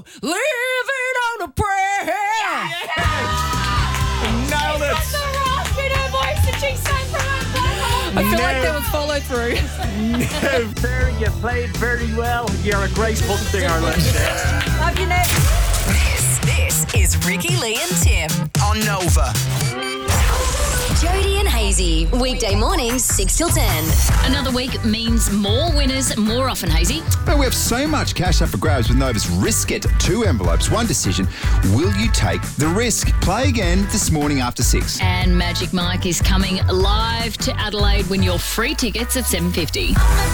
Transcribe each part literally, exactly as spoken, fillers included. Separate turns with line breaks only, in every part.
living on a prayer.
Yeah. Nailed it.
That's the rasp in her voice that she sang from her phone.
I feel like there was follow through.
Very, you played very well. You're a great book singer, Lindsay.
Love you, Nick.
This, this is Ricky, Lee and Tim on Nova.
Jody and Hazy, weekday mornings, six till ten.
Another week means more winners more often, Hazy.
Well, we have so much cash up for grabs with Nova's Risk It. Two envelopes, one decision. Will you take the risk? Play again this morning after six.
And Magic Mike is coming live to Adelaide. Win your free tickets at seven fifty.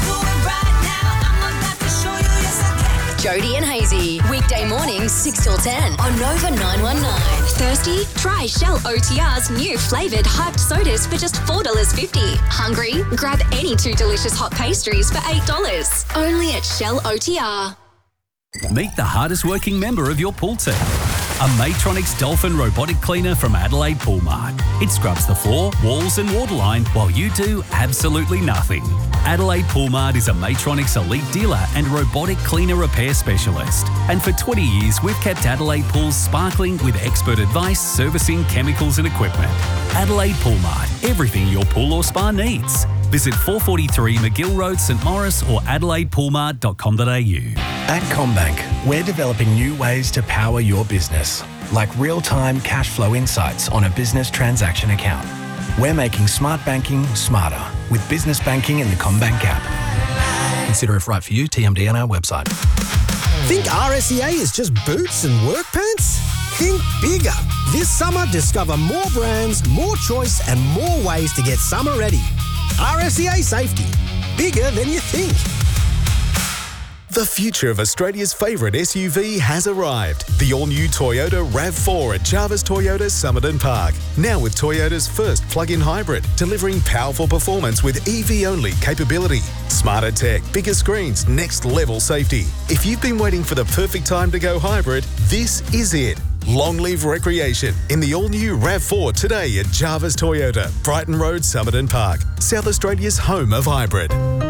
Jody and Hazy, weekday mornings, six till ten on Nova nine one nine. Thirsty? Try Shell O T R's new flavoured hyped sodas for just four dollars fifty. Hungry? Grab any two delicious hot pastries for eight dollars. Only at Shell O T R.
Meet the hardest working member of your pool team. A Matronics Dolphin robotic cleaner from Adelaide Pool Mart. It scrubs the floor, walls and waterline while you do absolutely nothing. Adelaide Pool Mart is a Matronics elite dealer and robotic cleaner repair specialist. And for twenty years, we've kept Adelaide pools sparkling with expert advice, servicing, chemicals and equipment. Adelaide Pool Mart, everything your pool or spa needs. Visit four forty-three McGill Road, St Maurice or adelaide pool mart dot com dot a u.
At CommBank, we're developing new ways to power your business, like real-time cash flow insights on a business transaction account. We're making smart banking smarter with business banking in the CommBank app. Consider if right for you, T M D on our website.
Think R S E A is just boots and work pants? Think bigger. This summer, discover more brands, more choice and more ways to get summer ready. R S E A Safety. Bigger than you think.
The future of Australia's favourite S U V has arrived. The all-new Toyota RAV four at Jarvis Toyota Somerton Park. Now with Toyota's first plug-in hybrid, delivering powerful performance with E V-only capability. Smarter tech, bigger screens, next-level safety. If you've been waiting for the perfect time to go hybrid, this is it. Long live recreation in the all-new RAV four today at Jarvis Toyota, Brighton Road, Somerton Park, South Australia's home of hybrid.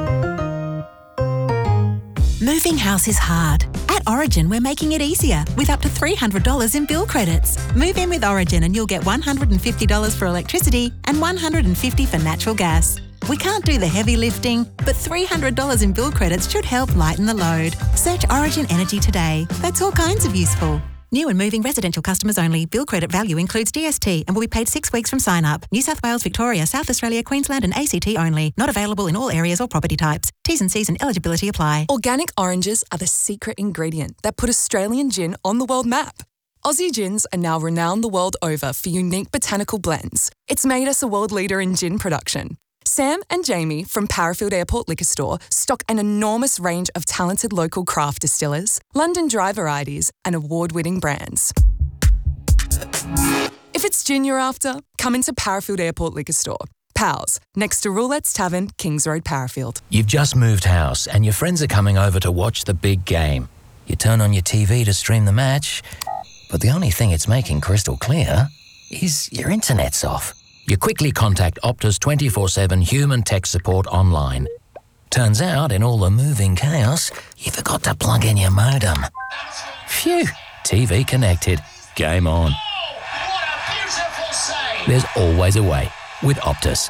Moving house is hard. At Origin, we're making it easier with up to three hundred dollars in bill credits. Move in with Origin and you'll get one hundred fifty dollars for electricity and one hundred fifty dollars for natural gas. We can't do the heavy lifting, but three hundred dollars in bill credits should help lighten the load. Search Origin Energy today. That's all kinds of useful. New and moving residential customers only. Bill credit value includes D S T and will be paid six weeks from sign up. New South Wales, Victoria, South Australia, Queensland and A C T only. Not available in all areas or property types. T's and C's and eligibility apply.
Organic oranges are the secret ingredient that put Australian gin on the world map. Aussie gins are now renowned the world over for unique botanical blends. It's made us a world leader in gin production. Sam and Jamie from Parafield Airport Liquor Store stock an enormous range of talented local craft distillers, London dry varieties, and award-winning brands. If it's gin you're after, come into Parafield Airport Liquor Store. Pals, next to Roulette's Tavern, Kings Road, Parafield.
You've just moved house and your friends are coming over to watch the big game. You turn on your T V to stream the match, but the only thing it's making crystal clear is your internet's off. You quickly contact Optus twenty-four seven human tech support online. Turns out, in all the moving chaos, you forgot to plug in your modem. Phew, T V connected. Game on. There's always a way with Optus.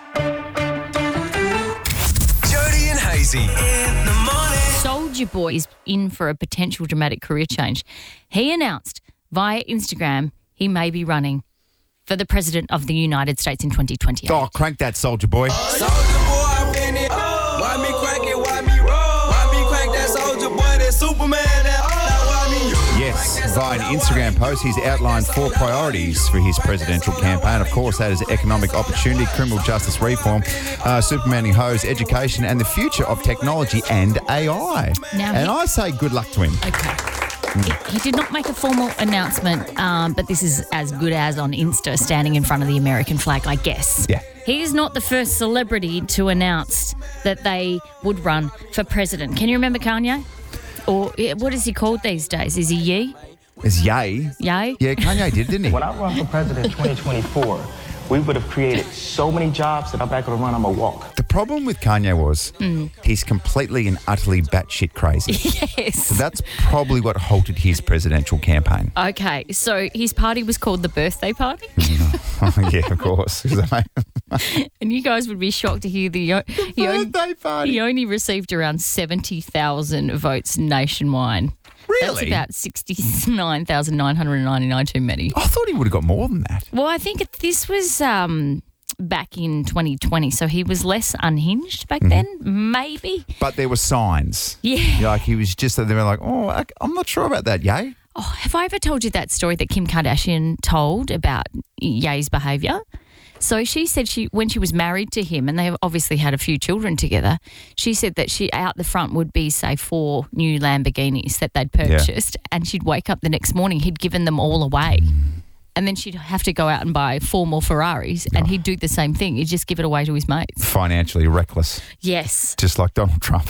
Jody and Hazy in the morning.
Soldier Boy is in for a potential dramatic career change. He announced via Instagram he may be running for the President of the United States in twenty twenty-eight.
Oh, crank that, Soldier Boy.
Soldier Boy, I'm in it. Why me crank it? Why me roll? Why me crank that Soldier Boy? That Superman? That why me?
Yes, via an Instagram post, he's outlined four priorities for his presidential campaign. Of course, that is economic opportunity, criminal justice reform, uh, supermaning hoes, education, and the future of technology and A I.
Now
and
he-
I say good luck to him.
Okay. He, he did not make a formal announcement, um, but this is as good as on Insta standing in front of the American flag, I guess.
Yeah.
He is not the first celebrity to announce that they would run for president. Can you remember Kanye? Or yeah, what is he called these days? Is he Ye?
Is Ye?
Ye?
Yeah, Kanye did, didn't he?
When I run for president in twenty twenty-four, we would have created so many jobs that I'm back on the run, I'm going to walk.
The problem with Kanye was
Mm.
he's completely and utterly batshit crazy.
Yes.
So that's probably what halted his presidential campaign.
Okay, so his party was called the birthday party,
Yeah, of course.
and you guys would be shocked to hear the, the he,
birthday
only,
party.
he only received around seventy thousand votes nationwide. That's
Really?
about sixty-nine thousand nine hundred ninety-nine too many.
I thought he would have got more than that.
Well, I think it, this was um, back in twenty twenty, so he was less unhinged back then, maybe.
But there were signs.
Yeah.
Like he was just, they were like, oh, I- I'm not sure about that, yay.
Oh, have I ever told you that story that Kim Kardashian told about Ye's behaviour? So she said she, when she was married to him, and they obviously had a few children together, she said that she out the front would be, say, four new Lamborghinis that they'd purchased, and she'd wake up the next morning, he'd given them all away. And then she'd have to go out and buy four more Ferraris, and he'd do the same thing. He'd just give it away to his mates.
Financially reckless.
Yes.
Just like Donald Trump.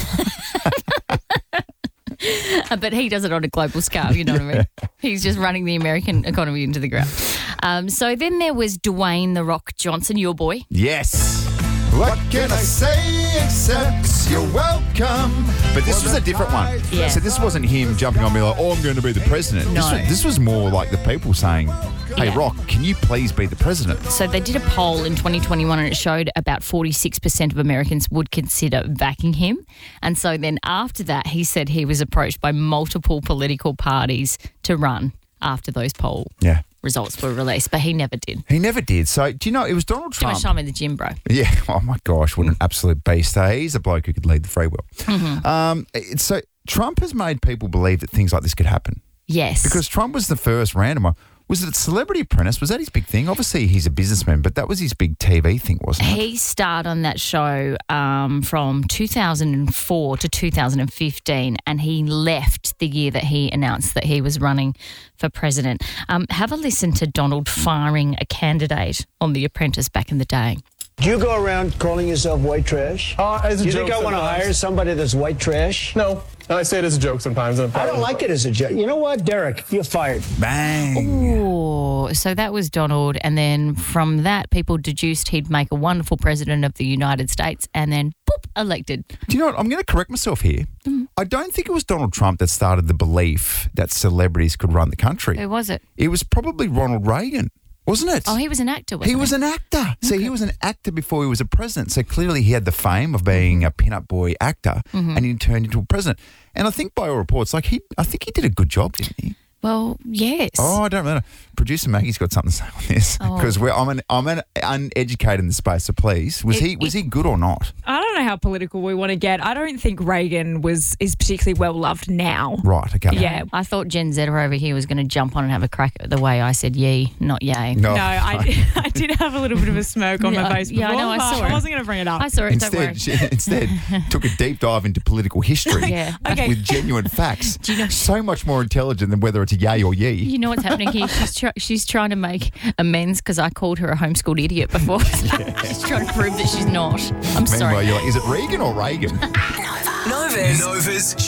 But he does it on a global scale, you know what I mean? He's just running the American economy into the ground. Um, so then there was Dwayne "The Rock" Johnson, your boy.
Yes. What can I say except you're welcome? But this was a different one.
Yeah.
So this wasn't him jumping on me like, oh, I'm going to be the president. This
No.
was, this was more like the people saying, hey,
Yeah.
Rock, can you please be the president?
So they did a poll in twenty twenty-one and it showed about forty-six percent of Americans would consider backing him. And so then after that, he said he was approached by multiple political parties to run after those poll
Yeah.
results were released, but he never did.
He never did. So, do you know, it was Donald
Too
Trump.
much time in the gym, bro.
Yeah. Oh, my gosh. What an absolute beast. Uh, He's a bloke who could lead the free will.
Mhm.
Um, it- so Trump has made people believe that things like this could happen.
Yes.
Because Trump was the first random one. Was it Celebrity Apprentice? Was that his big thing? Obviously, he's a businessman, but that was his big T V thing, wasn't it?
He starred on that show um, from two thousand four to two thousand fifteen, and he left the year that he announced that he was running for president. Um, have a listen to Donald firing a candidate on The Apprentice back in the day.
Do you go around calling yourself white trash?
Uh, as a
Do you
joke
think I want to
sometimes.
hire somebody that's white trash?
No, I say it as a joke sometimes.
I don't like it as a joke. You know what, Derek? You're fired.
Bang.
Oh, so that was Donald. And then from that, people deduced he'd make a wonderful president of the United States and then, boop, elected.
Do you know what? I'm going to correct myself here. I don't think it was Donald Trump that started the belief that celebrities could run the country.
Who was it?
It was probably Ronald Reagan, wasn't it?
Oh, he was an actor, wasn't
He
he?
was an actor. See, he was an actor before he was a president. So clearly he had the fame of being a pin-up boy actor,
Mhm.
and he turned into a president. And I think by all reports, like he, I think he did a good job, didn't he?
Well, yes.
Oh, I don't know. Producer Maggie's got something to say on this
Oh.
because we're I'm an I'm an uneducated in the space. So please, was
It-
he was he good or not?
I don't know how political we want to get. I don't think Reagan was is particularly well loved now.
Right. Okay.
Yeah.
I thought Gen Z over here was going to jump on and have a crack at the way I said ye, not yay.
No.
No, I did, I did have a little bit of a smirk on
Yeah,
my face
yeah, I
before,
know, I
but
saw it.
I wasn't going to bring it up.
I saw it, don't worry.
Instead, she, instead took a deep dive into political history
Yeah.
Okay.
with genuine facts. So much more intelligent than whether it's a yay or yee.
You know what's happening here? She's try- she's trying to make amends because I called her a homeschooled idiot before. She's trying to prove that she's not. I'm
Meanwhile,
sorry.
you're like, is it Reagan or Reagan?
Nova's,
Nova's